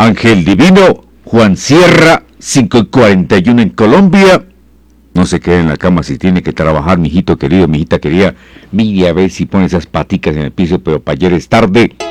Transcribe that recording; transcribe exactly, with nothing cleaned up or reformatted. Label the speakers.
Speaker 1: Ángel Divino, Juan Sierra, cinco y cuarenta y uno en Colombia. No se quede en la cama si tiene que trabajar, mijito querido, mijita querida. Mire a ver si pone esas paticas en el piso, pero para ayer es tarde.